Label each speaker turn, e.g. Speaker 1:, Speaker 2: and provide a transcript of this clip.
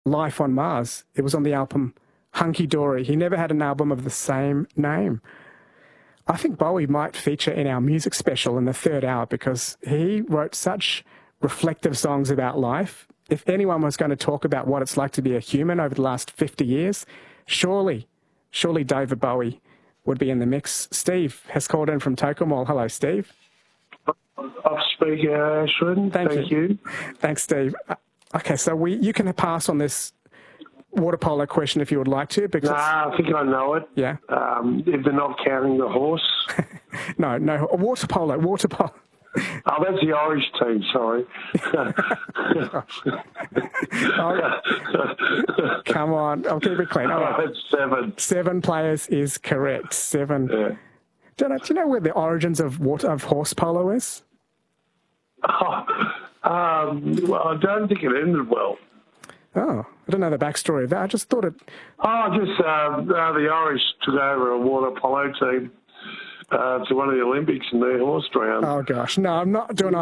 Speaker 1: Life on Mars. It was on the album Hunky Dory. He never had an album of the same name. I think Bowie might feature in our music special in the third hour because he wrote such reflective songs about life. If anyone was going to talk about what it's like to be a human over the last 50 years, surely David Bowie would be in the mix. Steve has called in from Tokyo. Hello, Steve.
Speaker 2: Off speaker, Ashwin. Thank you.
Speaker 1: Thanks, Steve. Okay, so you can pass on this water polo question if you would like to. Because
Speaker 2: I think I know it.
Speaker 1: Yeah.
Speaker 2: If they're not counting the horse.
Speaker 1: No, water polo.
Speaker 2: Oh, that's the Irish team, sorry.
Speaker 1: Come on, I'll keep it clean.
Speaker 2: That's 7.
Speaker 1: 7 players is correct. 7.
Speaker 2: Yeah.
Speaker 1: Do you know where the origins of horse polo is?
Speaker 2: Well, I don't think it ended well.
Speaker 1: Oh, I don't know the backstory of that. I just thought it...
Speaker 2: the Irish took over a water polo team to one of the Olympics and their horse drowned.
Speaker 1: Oh, gosh. No, I'm not doing